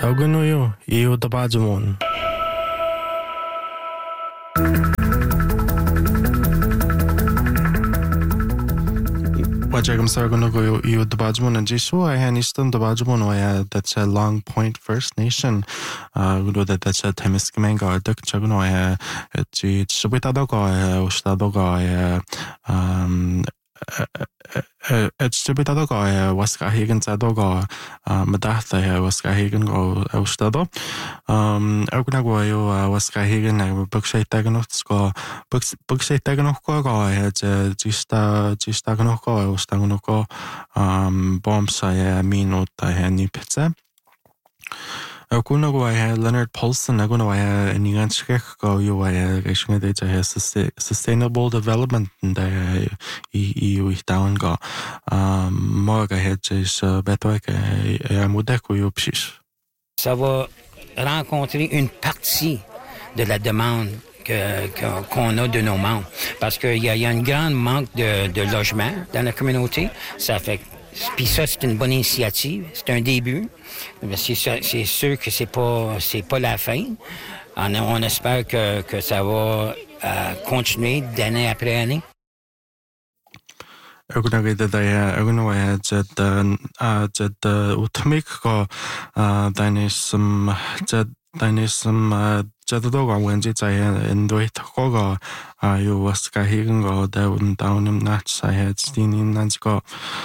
Agunuyo, iyo tabajumon. Wajagam Sargonogo, iyo tabajumon, and Jisoo, I had Eastern tabajumon, that's a Long Point First Nation. That's a Temiskamanga, Duck Chaguno, Chibitadoga, Ustadoga, Chibitadoga, Waskahigan Sadoga, Madatha, Waskahigan go Ustado. Agunago, Waskahigan, Bookshay Taganotsko, Bookshay Taganoko, I had Gistaganoko, Ustaganoko, Bombs, I mean, what I had any pizza. Agunago, I had Leonard Paulson, Aguno, I had an Yancheko, you I had sustainable development and EU down go. Morga had this better Mudeko Yupshis. Ça va rencontrer une partie de la demande qu'on a de nos membres. Parce qu'il y a un grand manque de logements dans la communauté. Ça fait. Puis ça, c'est une bonne initiative. C'est un début. Mais c'est sûr que c'est pas la fin. On espère que ça va continuer d'année après année. Jadadoga Wendy in the Toga, you was Kahigan go down in Nats. I had Stinin Nansko,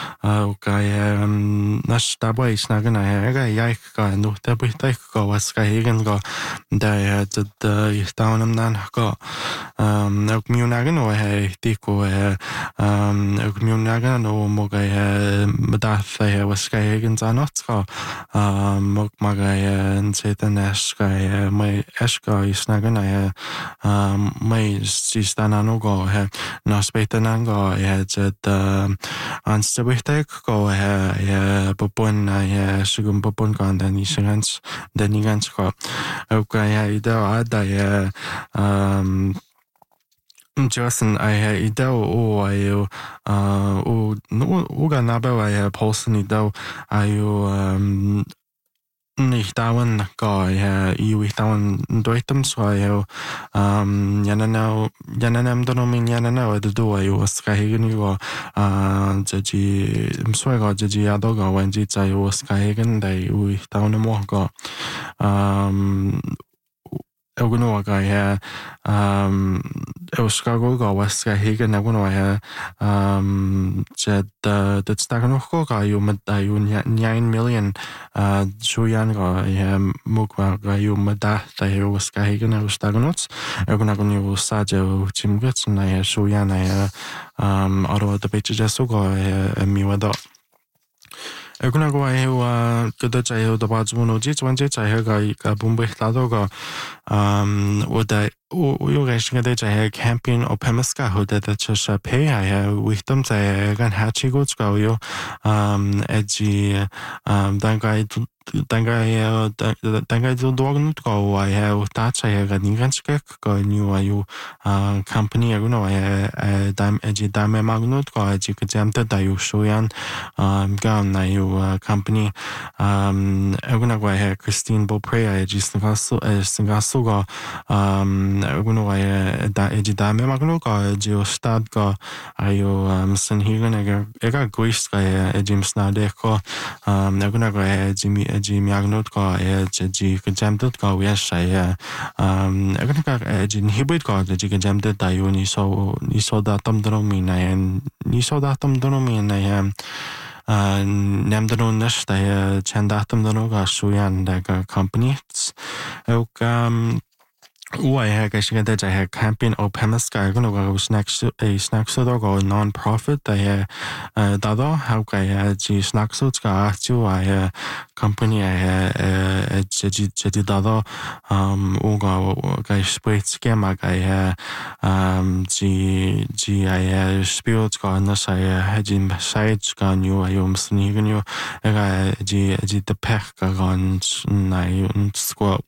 Nashtabay Snagan, I Yaika, and Tabitako was Kahigan go. They had the down in Nanko, Okmunagan, I Tiko, Okmunagan, or Mogay, Madath, was Kahigan Zanotsko, Mokmagay, and Satan Ashkai, my Ashka. Snagan, my sister Nanogo, Nospetanan had Anstabitek go, Popon, Sugum Popon, then Ishans, then Igansko. Okay, Justin, I had Ido, Uga Naba, I had Paulson Ido, Ich dauern guy you ich dauern doitum so yananam donomin yanana the do I was kahigan you jaji mswego jaji adoga when jitsa was kahigan they we down mo go Aguno guy Chicago go was Kahigan Aguno said that's Taganoko you met 9 million Shuyan go Mukwa you meda they was Kahigan I was Taganots Agunagun was Sajo Chimgets and I Shuyan I out of the picture just go a miwado. Agunago I good that I the Badsmono Jits one jits I heard a Bumbe Ladoga would I you guys get a camping or Pemaska who did that just pay I have with them say again hatchy goods go you edgy Dangai do dog go I have that I have an Inganskek go new you company Aguno I dime edgy dime magnut go as you could jump that you shoyan gun you company Agunago I have Christine Beaupre I just Singasu Aguno I edgy dime magno Geo stad go are you San Higan Ega Greece Jim Snadeko Agunago Jimmy Miagnot go G Jamdut go yes I Agunaga Hibrid go the Jig Jamdut Dioni so that Domdonomin and Nisodatum Donomin I am Namdano Nash they Chandatum Donoga Suyan like companies. I had I had camping or Pemaska, go snacks a snacks or non-profit. I had Dado, how I had snacks to I company I had Jetty Dado, Ugo guy split scam I had G I had spirits gone as I had in sides gone you I sneaking you G the peck gone I squat.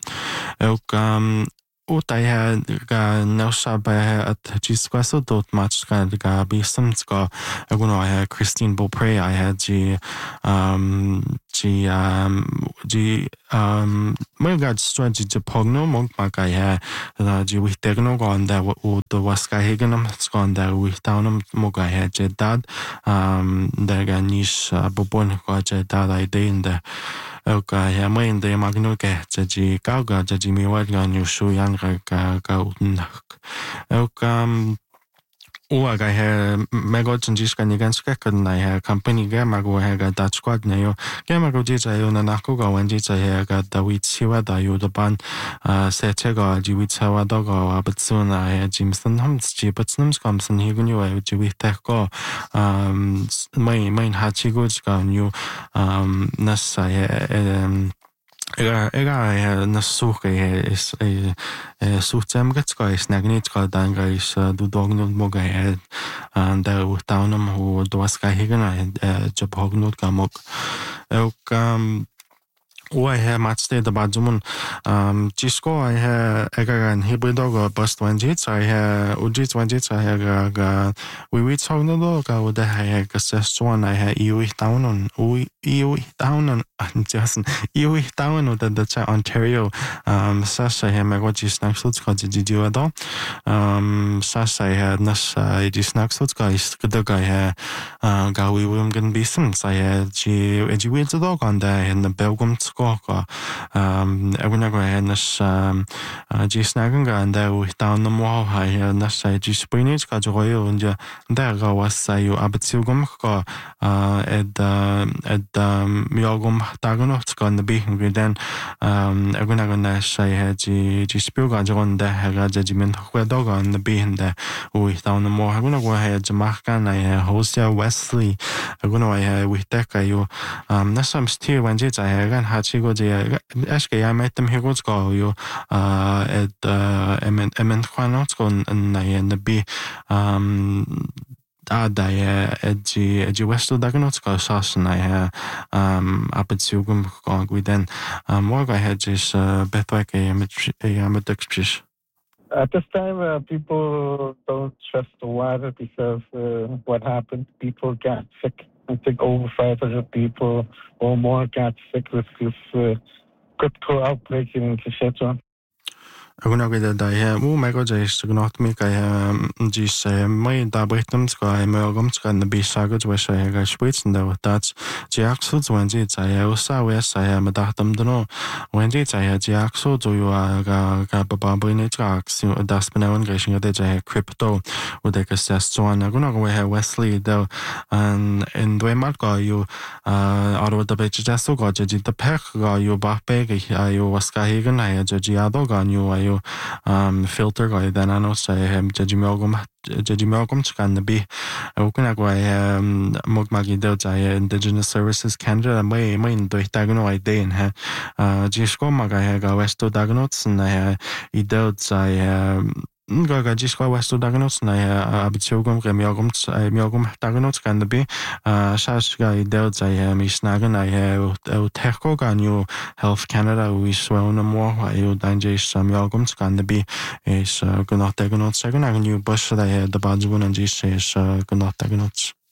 I had no shop at Gisquasso dot much kind of be some scar. I had Christine Beaupre, I had G ji mai ga strategy je pogno mong ma ka ya ji wi tegno go anda u to was ka hegenam skanda wi taunam mo ga ya je dad da ga nis bobon ko je dad ide inda ka ya mai inda magno ke ji ka ga ji mi wa ga nyu shu yang ka utn ka uwaga he mego chunjishka niganska kadna he company ga mago he ga Dutch squad na yo ga mago ji cha yo na nako ga wan ji cha he ga da wi chiwa da yo da ban se che ga ji wi chawa da ga abatsuna he jimson ham ji batsnum skamson he gun yo ji wi ta ko mai ha chi go ga new nasa he ega na suche is suchem getsko is nagnitsko danga is du dogno moga and der taunum ho doska higena job hognot gamok ook I have matched the Bajumun. Chisco, I have Egan Hibridogo, Bust 20. I have Uji 20. I have we reach Hognodoga with the Hagas one. I have EU town on EU town on just EU town or the Ontario. Sasha, I have Magoji Snacksuits, Gidio. Sasha, I had Nash, Snacksuits, is the guy, Gawi Wimgan Bisons. I had G. Wheels dog on there in the Belgium school. Everyone has G snagging and there we down the wall. I Nasha G spinach got oil and there was you abatilgum at Miogum Dagonots on the beacon. Then everyone Nash I had G spilgaj on the Hagajiment dog on the beacon there we down the more. I'm gonna go ahead to Markan. I have Hosea Wesley. I'm gonna with Deca you Nasam still when I had go je eske jeg met dem her go jo emen kwanot kon na en bi da je westo dagnot go sasna ya apetsugum go then more I had just bethwek a At this time, people don't trust the water because what happened, people got sick. I think over 500 people or more got sick with this crypto outbreak in Saskatchewan. Aguna da he mu mego is gnot mi ka jis mai da britum ska megum ska na bi saga we sha ga spits da dat jaxu zwen ji za ya sa we sa ya ma da tam dno wen ji za ya jaxu zo yo ga ba ba ni tra aksi da spinawen ga shin da ja crypto u de ka sa zwan aguna we ha Wesley da in dwe mar ga yo aro da be ja so ga ji da pek ga yo ba pe ga yo waska higen na ja ji ado ga yo filter guy then I know say Jajimogum can be Okanagway Mogmagi Delta Indigenous Services Canada may do Dagano I day in her Jishko Magaga Westo Dagnots and I dealt Gaga Jishko Westo Dagnots and I Abitogum Miogum Dagnots can be Shashga dealt I am Isnagan I have Teco Ganu Health Canada we swell no more I danger some Miogums can be is Gunot Dagnots second I knew bush that I had the Bajuan and Jish is Gunot Dagnots.